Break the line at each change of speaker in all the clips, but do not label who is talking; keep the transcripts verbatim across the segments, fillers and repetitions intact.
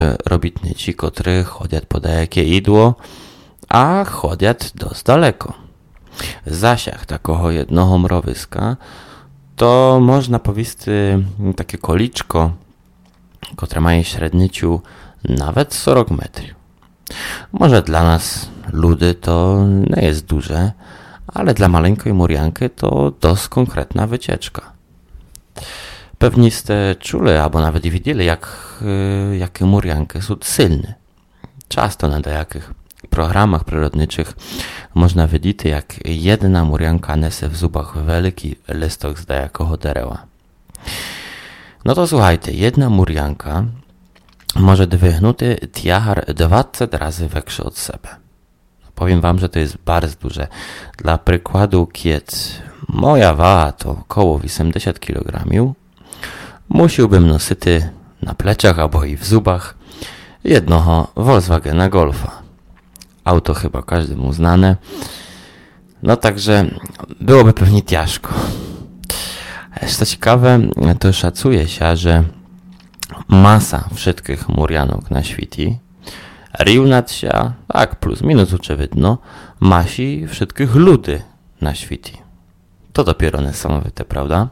робітничі, котрі ходять по деяке ідło, a ходять dość daleko. Zasiach takiego jednego mrowiska to można powiedzieć takie koliczko, które ma średniciu nawet czterdzieści metrów. Może dla nas, ludy, to nie jest duże, ale dla maleńkiej murianki to dość konkretna wycieczka. Pewnie ste czuli, albo nawet widzieli, jak, jakie murianki są silne. Często na jakich programach przyrodniczych można widzieć, jak jedna murianka nese w zubach wielki listok z dajakiego derewa. No to słuchajcie, jedna murianka może dźwignąć tiahar dwadzieścia razy większy od siebie. Powiem wam, że to jest bardzo duże. Dla przykładu, kiedy moja waga to około osiemdziesiąt kilogramów, musiałbym nosić na pleciach albo i w zubach jednego Volkswagena Golfa. Auto chyba każdemu znane. No także byłoby pewnie ciężko. Co ciekawe, to szacuje się, że masa wszystkich murianok na świecie równa się, tak plus minus oczywidno, masi wszystkich ludzi na świecie. To dopiero niesamowite, prawda?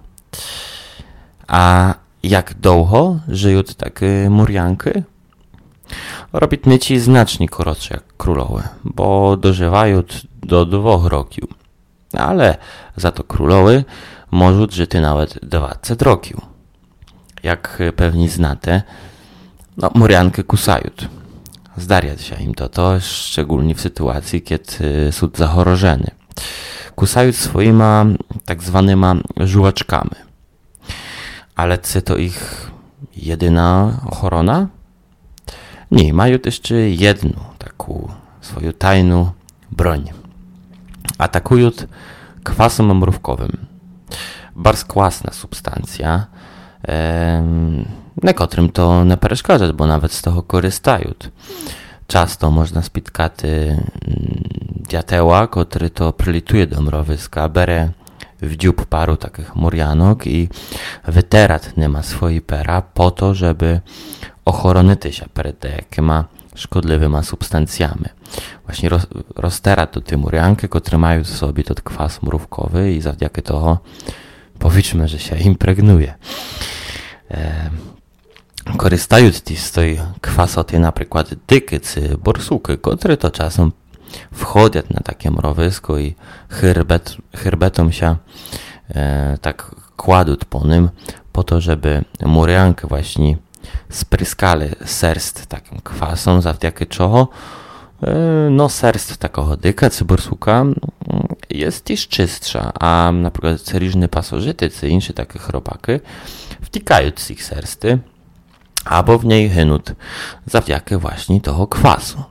A jak długo żyją takie murianki? Robitnici znacznie krótsze jak królowe, bo dożywają do dwóch roków. Ale za to królowe mogą żyć nawet dwadzieścia roków. Jak pewnie znacie, no, murianki kusają. Zdarza się im to, to szczególnie w sytuacji, kiedy są zachorożeni. Kusają swoimi tak zwanymi żułaczkami. Ale czy to ich jedyna ochrona? Nie, mają jeszcze jedną taką swoją tajną broń. Atakują kwasem mrówkowym. Bardzo kwasna substancja, em, niekotrym to nie przeszkadza, bo nawet z tego korzystają. Często można spotkać diateła, który to przylituje do mrowiska, bere w dziób paru takich murianok i wyterat nie ma swojej pera po to, żeby ochronić się przed jakima szkodliwymi substancjami. Właśnie roz, rozterat do tej murianki, które mają w sobie ten kwas mrówkowy i zawdzięki toho powiedzmy, że się impregnuje. E, korzystają z tej kwasoty na przykład dyky czy borsuki, które to czasem wchodzą na takie mrowisko i herbet, herbetą się e, tak kładą po nim, po to, żeby muriankę właśnie spryskali serst takim kwasem, zawdzięki czego e, no serst takiego dyka czy borsuka jest też czystsza, a na przykład różne pasożyty czy inne takie robaki wtikają z ich sersty, albo w niej hynut zawdzięki właśnie tego kwasu.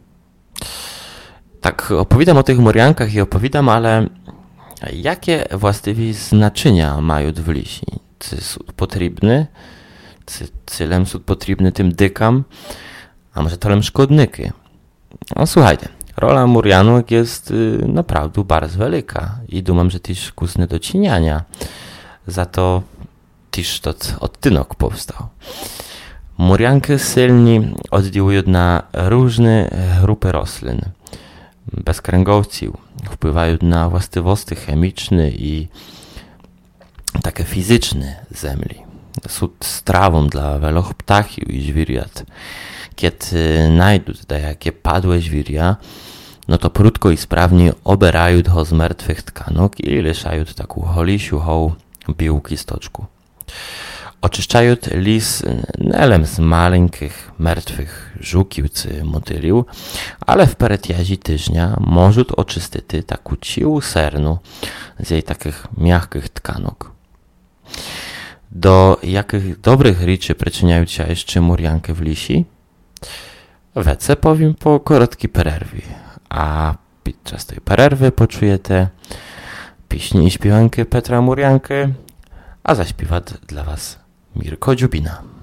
Tak opowiadam o tych muriankach i opowiadam, ale jakie właściwie znaczenia mają w liści? Czy są potrzebne? Czy celem są potrzebne tym dykam? A może celem szkodniki? No słuchajcie, rola murianok jest y, naprawdę bardzo wielka i dumam, że też kusne do czyniania. Za to też to odtynok powstał. Murianki silnie oddziałują na różne grupy roślin. Bezkręgowców, wpływają na właściwości chemiczne i takie fizyczne ziemi. Są strawą dla wielu ptaków i zwierząt. Kiedy znajdą jakie padłe zwierzę, no to prudko i sprawnie obierają go z martwych tkanok i liszają taką holisiuchą białki stoczku. Oczyszczają lis nie z maleńkich, martwych żukiów czy motyliów, ale w peretiazi tyżnia możą oczyścić taką ciłą sernu z jej takich miękkich tkanok. Do jakich dobrych rzeczy przyczyniają się jeszcze murianki w lisi? Wece powiem po krótkiej przerwie, a podczas tej przerwy poczujecie pieśni i śpiewanki Petra Murianki, a zaśpiewa dla was Mirko Dziubina.